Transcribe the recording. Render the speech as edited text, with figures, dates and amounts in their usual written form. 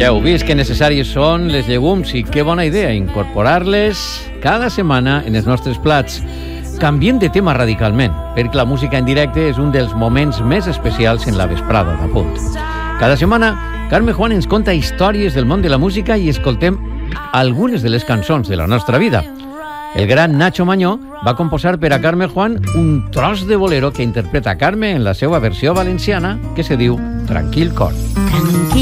Ja heu vist que necessaris són les llegums i que bona idea incorporar-les cada setmana en els nostres plats. Canviem de tema radicalment, perquè la música en directe és un dels moments més especials en la vesprada d'Apunt. Cada setmana, Carme Juan ens conta històries del món de la música i escoltem algunes de les cançons de la nostra vida. El gran Nacho Mañó va composar per a Carme Juan un tros de bolero que interpreta Carme en la seva versió valenciana, que se diu Tranquil Cor. Tranquil